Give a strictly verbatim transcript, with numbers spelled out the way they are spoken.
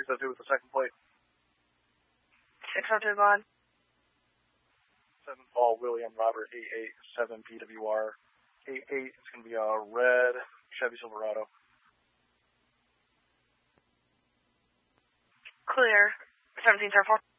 six oh two with the second plate. six oh two, go ahead. seven Paul William Robert eight eight seven P W R eight eight. It's going to be a red Chevy Silverado. Clear. seventeen four.